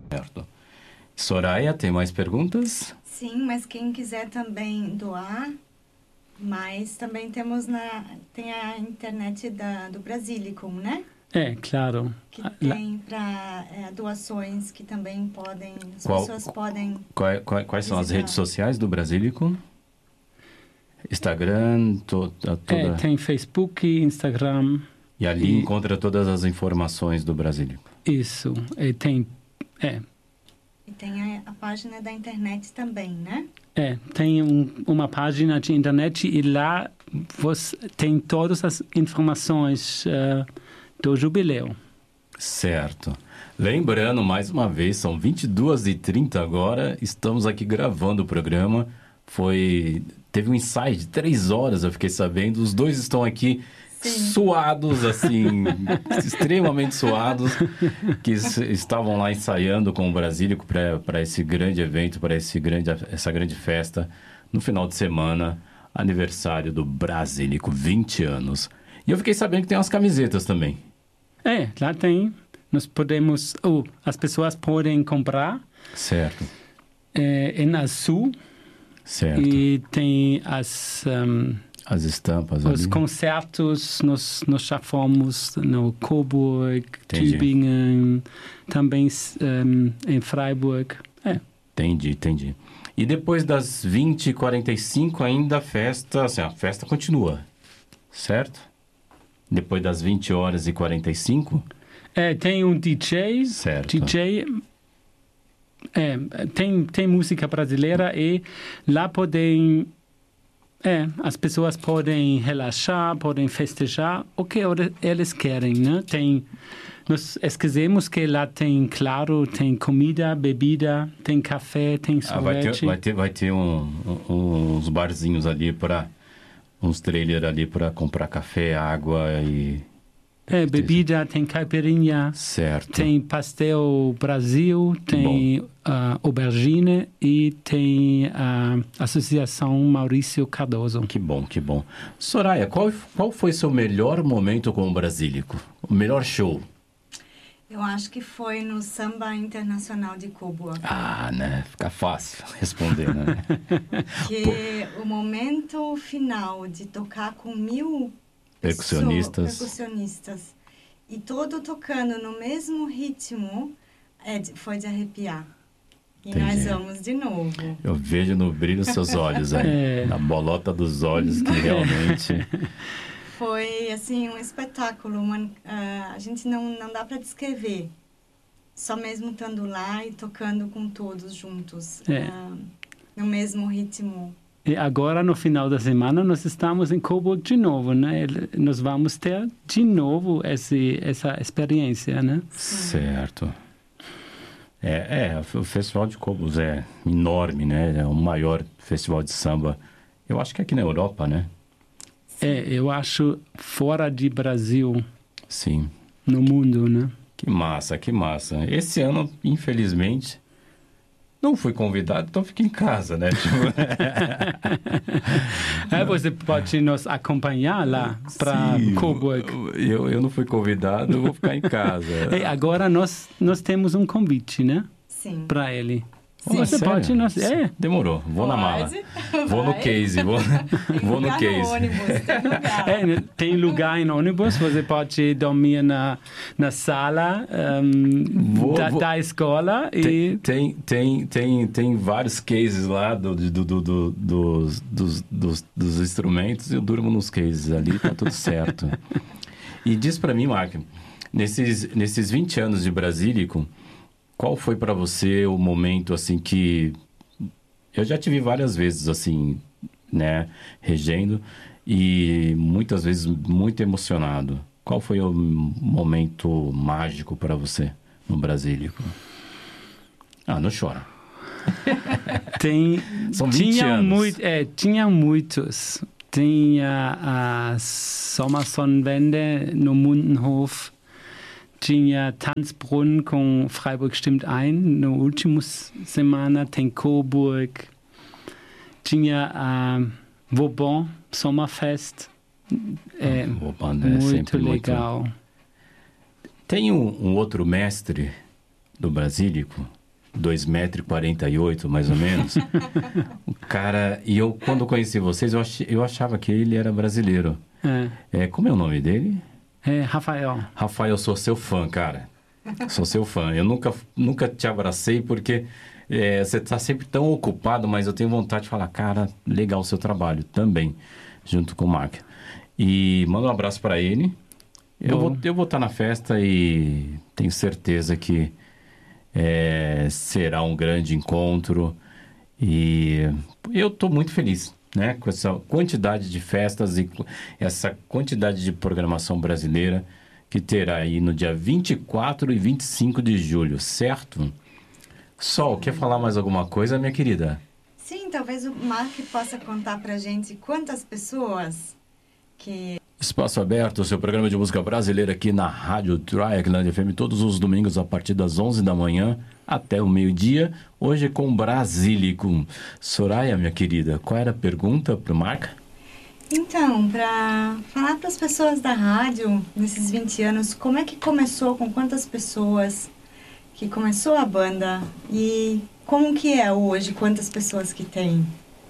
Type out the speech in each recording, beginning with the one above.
Certo. Soraya, tem mais perguntas? Sim, mas quem quiser também doar, mas também tem a internet do Brasilicum, né? Claro. Que tem para doações que também as pessoas podem Quais são as visitar. redes sociais do Brasílico? Instagram, toda... Tem Facebook, Instagram. E ali encontra todas as informações do Brasílico. Isso. E tem a página da internet também, né? Tem uma página de internet e lá você tem todas as informações do jubileu. Certo. Lembrando, mais uma vez, são 22h30 agora, estamos aqui gravando o programa. Teve um ensaio de 3 horas, eu fiquei sabendo. Os dois estão aqui suados, assim, extremamente suados, que estavam lá ensaiando com o Brasílico para esse grande evento, para essa grande festa, no final de semana, aniversário do Brasílico, 20 anos. E eu fiquei sabendo que tem umas camisetas também. Lá tem. Nós podemos... as pessoas podem comprar. Certo. Em azul. Certo. E tem as estampas os ali. Concertos, nós já fomos no Coburg, Tübingen, também em Freiburg. Entendi. E depois das 20h45 ainda a festa continua, certo? Depois das 20h45? Tem um DJ. Certo. Tem música brasileira e lá as pessoas podem relaxar, podem festejar o que eles querem, né? Nós esquecemos que lá tem comida, bebida, tem café, tem sorvete. Vai ter uns barzinhos ali uns trailers ali para comprar café, água e... bebida, tem caipirinha. Certo. Tem pastel Brasil, tem aubergine e tem a Associação Maurício Cardoso. Que bom. Soraya, qual foi seu melhor momento com o Brasílico? O melhor show? Eu acho que foi no Samba Internacional de Coburg. Né? Fica fácil responder, né? Que o momento final de tocar com 1000 percussionistas e todo tocando no mesmo ritmo foi de arrepiar. E nós vamos de novo. Eu vejo no brilho dos seus olhos, na bolota dos olhos, que realmente... Foi, assim, um espetáculo. A gente não dá para descrever. Só mesmo estando lá e tocando com todos juntos. No mesmo ritmo. E agora, no final da semana, nós estamos em Coburg de novo, né? Nós vamos ter de novo essa experiência, né? Certo. O Festival de Coburg é enorme, né? É o maior festival de samba. Eu acho que é aqui na Europa, né? Eu acho fora de Brasil. Sim. No mundo, né? Que massa. Esse ano, infelizmente... Não fui convidado, então fique em casa, né? Você pode nos acompanhar lá para Coburg. Eu não fui convidado, eu vou ficar em casa. Agora nós temos um convite, né? Sim. Para ele. Você pode? Demorou. Vou na mala. Vou no case. Vou no case. Ônibus, tem lugar. Tem lugar em ônibus. Você pode dormir na sala da escola. Tem vários cases lá dos instrumentos. Eu durmo nos cases ali, tá tudo certo. E diz para mim, Mark, nesses 20 anos de Brasílico, qual foi para você o momento, assim, que... Eu já te vi várias vezes, assim, né, regendo, e muitas vezes muito emocionado. Qual foi o momento mágico para você no Brasílico? Não chora. São 20 anos. Tinha muitos. Tinha a Sommersonnenwende no Mundenhof. Tinha Tanzbrunnen com Freiburg stimmt ein, na última semana tem Coburg. Tinha a Vauban Sommerfest. Vauban muito legal. Tem um outro mestre do Brasílico 2,48 m, mais ou menos. O cara... E eu, quando conheci vocês, eu achava que ele era brasileiro. Como é o nome dele? Rafael. Rafael, eu sou seu fã, cara. Sou seu fã. Eu nunca te abracei porque você está sempre tão ocupado, mas eu tenho vontade de falar, cara, legal o seu trabalho também, junto com o Mark. E manda um abraço para ele. Eu vou estar na festa e tenho certeza que será um grande encontro. E eu estou muito feliz, né, com essa quantidade de festas e essa quantidade de programação brasileira que terá aí no dia 24 e 25 de julho, certo? Sol, quer falar mais alguma coisa, minha querida? Sim, talvez o Mark possa contar pra gente quantas pessoas que... Espaço Aberto, o seu programa de música brasileira aqui na Rádio Triangle FM, todos os domingos a partir das 11 da manhã até o meio-dia, hoje com Brasílico. Soraya, minha querida, qual era a pergunta para o Mark? Então, para falar para as pessoas da rádio, nesses 20 anos, como é que começou, com quantas pessoas que começou a banda e como que é hoje, quantas pessoas que tem?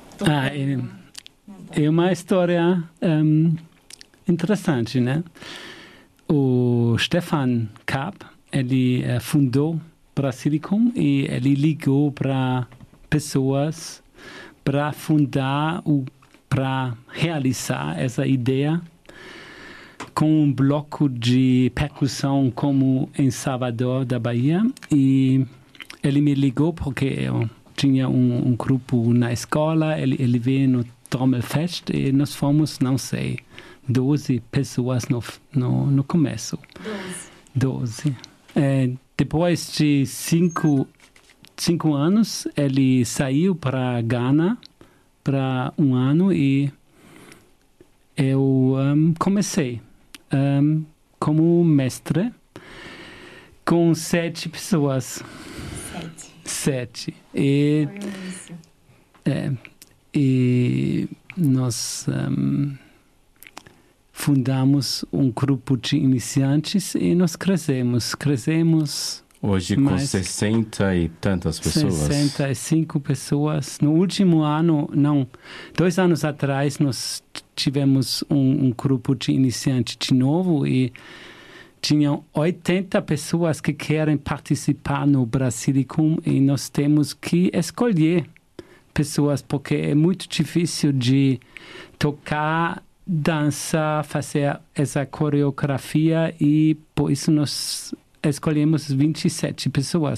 É uma história interessante, né? O Stefan Kapp, ele fundou Brasilicum e ele ligou para pessoas para fundar para realizar essa ideia com um bloco de percussão como em Salvador da Bahia. E ele me ligou porque eu tinha um grupo na escola, ele veio no Trommelfest e nós fomos, não sei, 12 pessoas no começo. 12. Depois de 5 anos, ele saiu para Ghana para um ano e eu comecei como mestre com 7 pessoas. 7. E nós fundamos um grupo de iniciantes e nós crescemos. Hoje com 60 e tantas pessoas? 65 pessoas. No último ano, 2 anos atrás, nós tivemos um grupo de iniciantes de novo e tinham 80 pessoas que querem participar no Brasilicum e nós temos que escolher pessoas porque é muito difícil de tocar, dançar, fazer essa coreografia e por isso nós escolhemos 27 pessoas.